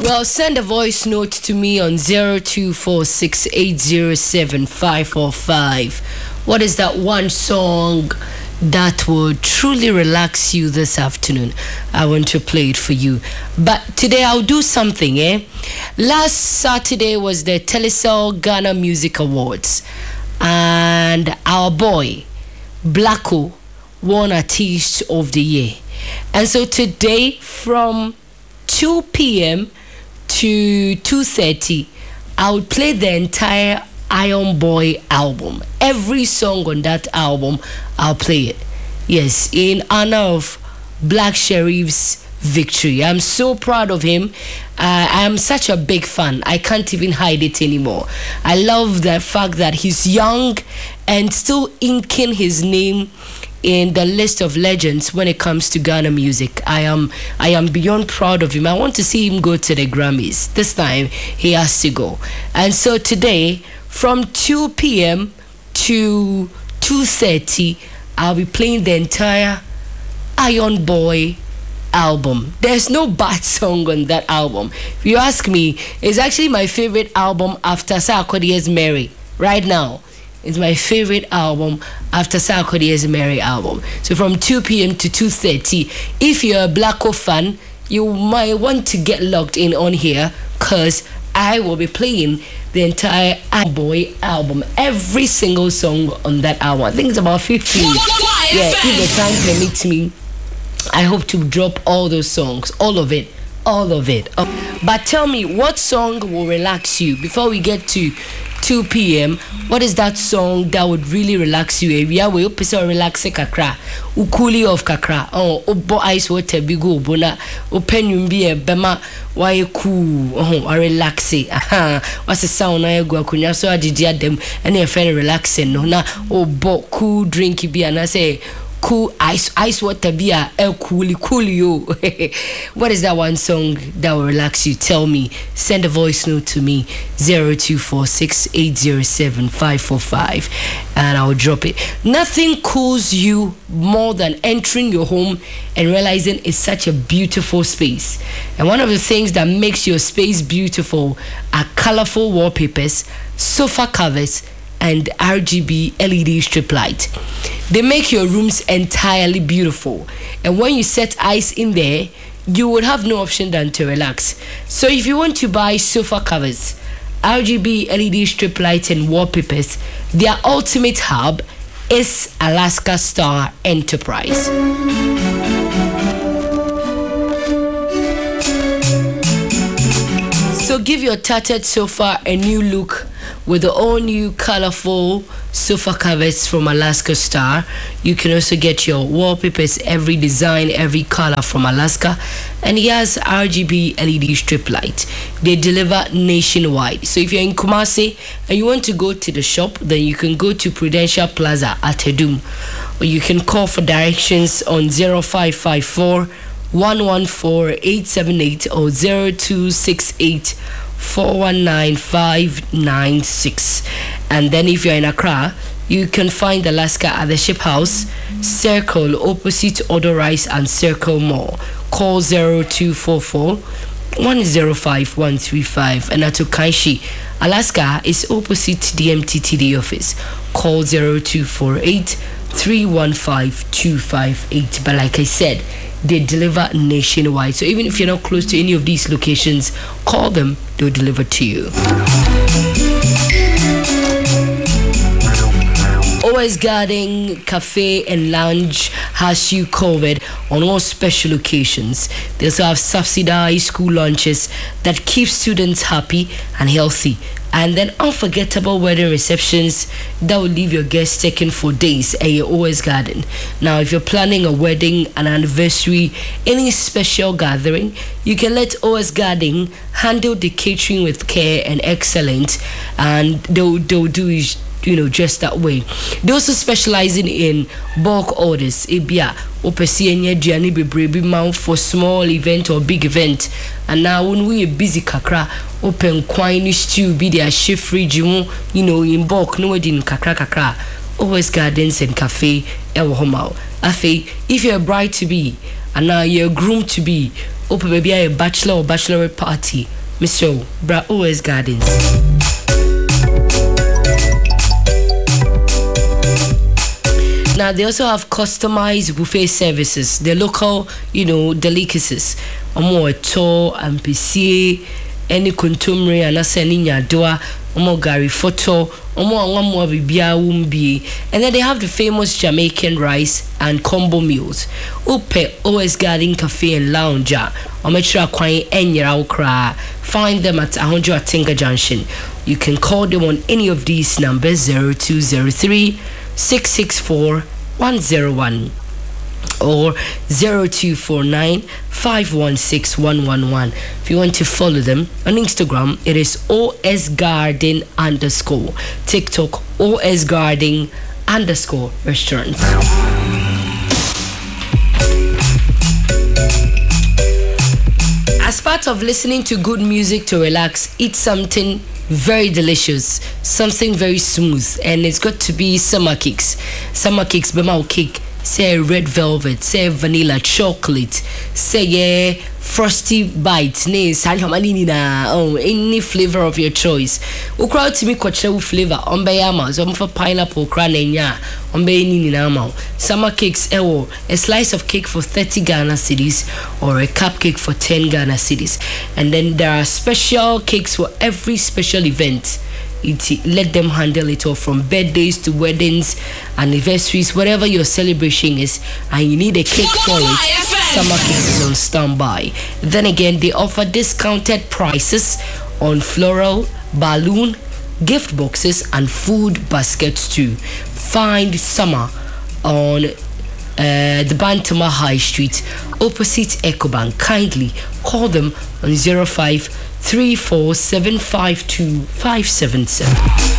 Well, send a voice note to me on 0246807545. What is that one song that will truly relax you this afternoon? I want to play it for you. But today I'll do something, Last Saturday was the Telecel Ghana Music Awards. And our boy, Blacko, won Artist of the Year. And so today from 2 p.m. to 2:30, I would play the entire Iron Boy album. Every song on that album, I'll play it. Yes, in honor of Black Sherif's victory. I'm so proud of him. I am such a big fan. I can't even hide it anymore. I love the fact that he's young and still inking his name in the list of legends when it comes to Ghana music. I am beyond proud of him. I want to see him go to the Grammys. This time he has to go. And so today from 2 p.m. to 2:30, I'll be playing the entire Iron Boy album. There's no bad song on that album. If you ask me, it's actually my favorite album after Sarkodie's Mary. Right now, it's my favorite album after Sarkodie's Mary album. So from 2 p.m. to 2:30, if you're a Blacko fan, you might want to get logged in on here, because I will be playing the entire Iron Boy album. Every single song on that album. I think it's about 15. Yeah, if the time permits me, I hope to drop all those songs. All of it. But tell me, what song will relax you? Before we get to 2 p.m., what is that song that would really relax you? Yeah, we hope so relax kakra. Ukuli of kakra. Oh, obo ice water bigo bona. Open be a bema. Why cool? Oh, relax it. What's the sound? I go kunya so adidi them and a friend relaxing. No na obo cool drink be and I say cool ice water beer cool you. What is that one song that will relax you? Tell me. Send a voice note to me 0246807545 and I'll drop it. Nothing cools you more than entering your home and realizing it's such a beautiful space. And one of the things that makes your space beautiful are colorful wallpapers, sofa covers, and RGB LED strip light. They make your rooms entirely beautiful, and when you set eyes in there, you would have no option than to relax. So if you want to buy sofa covers, RGB LED strip light, and wallpapers, their ultimate hub is Alaska Star Enterprise. So give your tattered sofa a new look with the all new colorful sofa covers from Alaska Star. You can also get your wallpapers, every design, every color from Alaska. And he has RGB LED strip light. They deliver nationwide. So if you're in Kumasi and you want to go to the shop, then you can go to Prudential Plaza at Edum. Or you can call for directions on 0554 114 878 or 0268 419-596. And then if you're in Accra, you can find Alaska at the Ship House, Circle, opposite Odo Rice and Circle Mall. Call 0244 105 135. And at Okaishi, Alaska is opposite the MTTD office. Call 0248 315 258. But like I said, they deliver nationwide. So even if you're not close to any of these locations, call them, they'll deliver to you. OS Garden Cafe and Lounge has you covered on all special occasions. They also have subsidized school lunches that keep students happy and healthy. And then unforgettable wedding receptions that will leave your guests taken for days at your OS Garden. Now, if you're planning a wedding, an anniversary, any special gathering, you can let OS Garden handle the catering with care and excellence, and they'll do it, just that way. They also specializing in bulk orders. Ebia opesi enye duane bebrebe man for small event or big event. And now when we are busy kakra, open quine stew be their chef fridge, in bulk, no in kakra. OS Gardens and Cafe ewo homa. Afe, if you're a bride to be and now you're a groom to be, open maybe a bachelor or bachelorette party, Mr. Bra OS Gardens. Now they also have customized buffet services, the local, delicacies. Omo eto, ampisi, any kontumre, anase ni nyadoa, omo gari photo, omo anwamwa bibia wumbi. And then they have the famous Jamaican rice and combo meals. Upe OS Garden Cafe and Lounge. Ometra kwai enyera ukra. Find them at 100 Atinga Junction. You can call them on any of these numbers: 0203 664 101 or 0249 516 111. If you want to follow them on Instagram, it is osgarden_. TikTok osgarden_restaurant. As part of listening to good music to relax, eat something very delicious, something very smooth, and it's got to be summer cakes. Summer cakes, bema cake, say red velvet, say vanilla chocolate, say frosty bites, any flavor of your choice. Ukra to me kwachewu flavor, ombeyama, so for pineapple, kranenya, ombeyaninama. Summer cakes, a slice of cake for 30 Ghana cedis or a cupcake for 10 Ghana cedis. And then there are special cakes for every special event. Let them handle it all, from birthdays to weddings, anniversaries, whatever your celebration is, and you need a cake for it. Summer Cakes is on standby. Then again, they offer discounted prices on floral, balloon, gift boxes, and food baskets too. Find Summer on the Bantama High Street, opposite Ecobank. Kindly call them on 0534752577.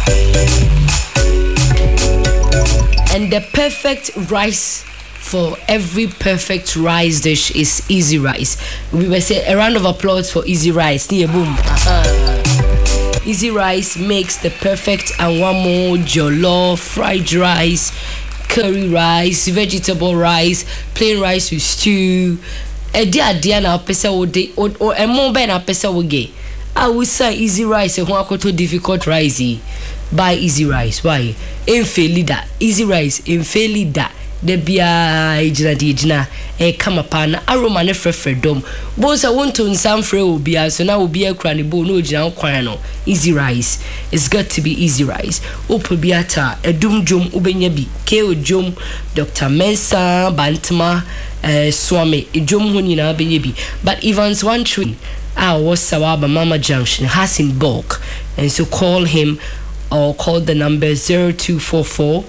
And the perfect rice for every perfect rice dish is Easy Rice. We will say a round of applause for Easy Rice. Boom. Easy Rice makes the perfect and one more jollof, fried rice, curry rice, vegetable rice, plain rice with stew. Dia na pesa wode or emo be na pesa woge. I will say Easy Rice who akoto difficult rice. Buy Easy Rice. Why? Enfeli da. Easy Rice enfeli da. De bia ejina kama pana aroma ne frefre dom. Bonsa wonto nsamfre obia so na obia kura ne bo no ojina kwan no. Easy Rice. It's got to be Easy Rice. Opobiata edum jom ubenya bi. Keo jom Dr. Mensa Bantama Swami jom ho nyina benye bi. But Evans one tree was Sawaba Mama Junction has in bulk, and so call him or call the number 0244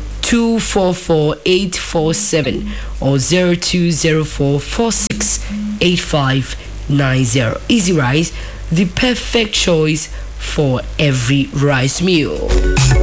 244-847 or 0204-468590. Easy Rice, the perfect choice for every rice meal.